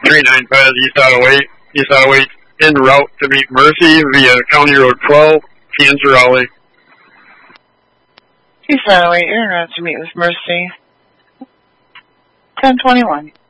395 East Ottawa 8. East Ottawa 8 en route to meet Mercy via County Road 12, Kansas Raleigh. East Ottawa 8, en route to meet with Mercy. 1021.